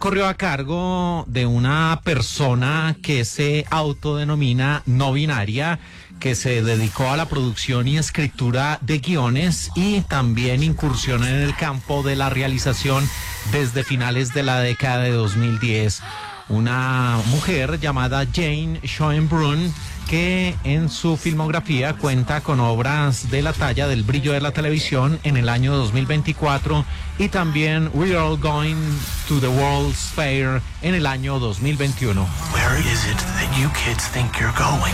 corrió a cargo de una persona que se autodenomina no binaria, que se dedicó a la producción y escritura de guiones y también incursionó en el campo de la realización desde finales de la década de 2010. Una mujer llamada Jane Schoenbrunn, que en su filmografía cuenta con obras de la talla del Brillo de la televisión en el año 2024 y también We're All Going to the World's Fair en el año 2021. Where is it that you kids think you're going?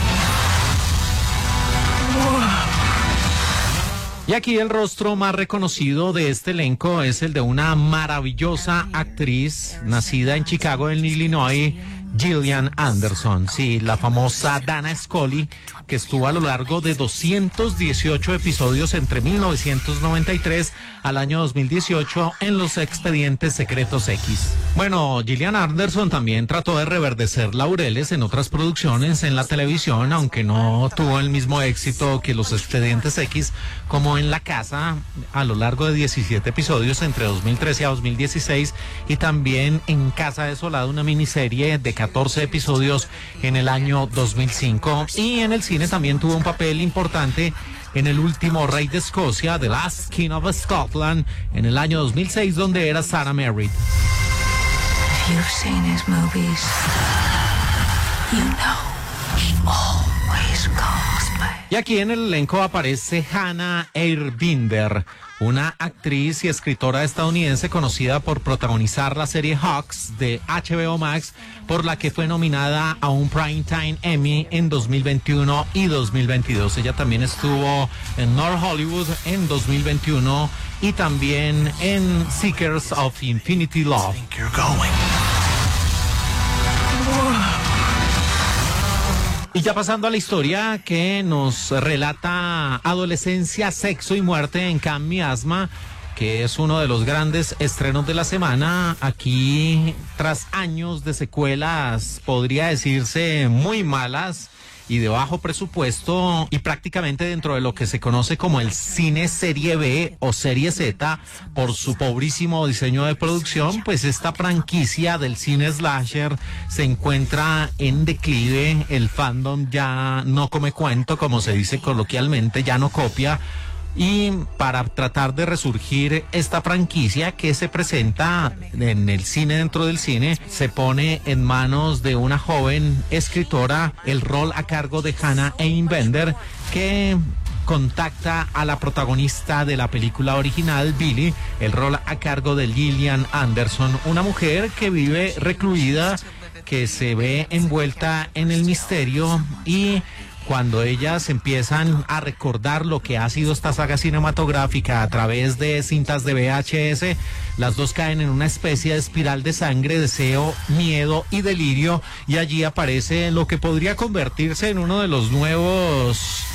Y aquí el rostro más reconocido de este elenco es el de una maravillosa actriz nacida en Chicago, en Illinois, Gillian Anderson, sí, la famosa Dana Scully, que estuvo a lo largo de 218 episodios entre 1993 al año 2018 en Los Expedientes Secretos X. Bueno, Gillian Anderson también trató de reverdecer laureles en otras producciones en la televisión, aunque no tuvo el mismo éxito que Los Expedientes X, como en La Casa, a lo largo de 17 episodios entre 2013 a 2016, y también en Casa Desolada, una miniserie de 14 episodios en el año 2005, y en el cine también tuvo un papel importante en El Último Rey de Escocia, The Last King of Scotland, en el año 2006, donde era Sarah Merritt. If you've seen his movies, you know he always calls me. Y aquí en el elenco aparece Hannah Ehrbinder, una actriz y escritora estadounidense conocida por protagonizar la serie Hawks de HBO Max, por la que fue nominada a un Primetime Emmy en 2021 y 2022. Ella también estuvo en North Hollywood en 2021 y también en Seekers of Infinity Love. Y ya pasando a la historia que nos relata adolescencia, sexo y muerte en Can Miasma, que es uno de los grandes estrenos de la semana. Aquí, tras años de secuelas, podría decirse muy malas y de bajo presupuesto, y prácticamente dentro de lo que se conoce como el cine serie B o serie Z, por su pobrísimo diseño de producción, pues esta franquicia del cine slasher se encuentra en declive. El fandom ya no come cuento, como se dice coloquialmente, ya no copia. Y para tratar de resurgir esta franquicia que se presenta en el cine dentro del cine, se pone en manos de una joven escritora el rol a cargo de Hannah Einbender, que contacta a la protagonista de la película original, Billy, el rol a cargo de Gillian Anderson, una mujer que vive recluida, que se ve envuelta en el misterio, y cuando ellas empiezan a recordar lo que ha sido esta saga cinematográfica a través de cintas de VHS, las dos caen en una especie de espiral de sangre, deseo, miedo y delirio, y allí aparece lo que podría convertirse en uno de los nuevos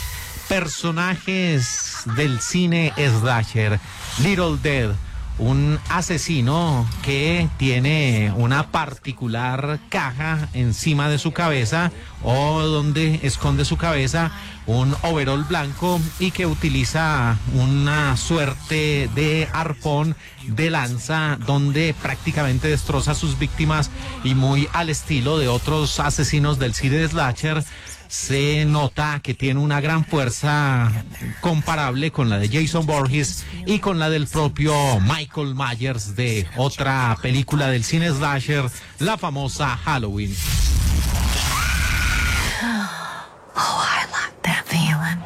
personajes del cine slasher, Little Dead. Un asesino que tiene una particular caja encima de su cabeza, o donde esconde su cabeza, un overol blanco, y que utiliza una suerte de arpón de lanza donde prácticamente destroza a sus víctimas, y muy al estilo de otros asesinos del cine slasher, se nota que tiene una gran fuerza comparable con la de Jason Voorhees y con la del propio Michael Myers de otra película del cine slasher, la famosa Halloween. Oh, I like that feeling.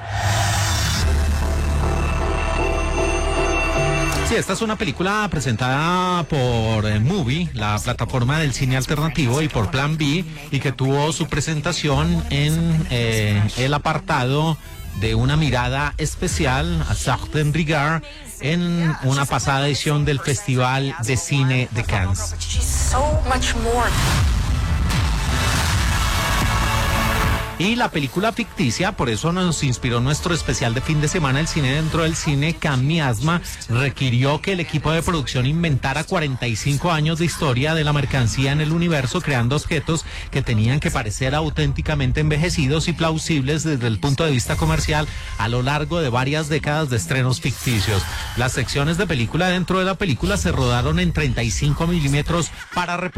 Sí, esta es una película presentada por Movie, la plataforma del cine alternativo, y por Plan B, y que tuvo su presentación en el apartado de Una mirada especial, a Certain Regard, en una pasada edición del Festival de Cine de Cannes. Y la película ficticia, por eso nos inspiró nuestro especial de fin de semana, el cine dentro del cine, Can Miasma, requirió que el equipo de producción inventara 45 años de historia de la mercancía en el universo, creando objetos que tenían que parecer auténticamente envejecidos y plausibles desde el punto de vista comercial a lo largo de varias décadas de estrenos ficticios. Las secciones de película dentro de la película se rodaron en 35 milímetros para reproducir